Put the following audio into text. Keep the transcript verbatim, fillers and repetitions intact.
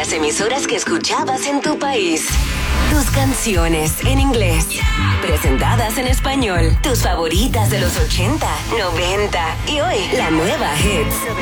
las emisoras que escuchabas en tu país. Tus canciones en inglés, presentadas en español. Tus favoritas de los ochenta, noventa y hoy, la nueva hits.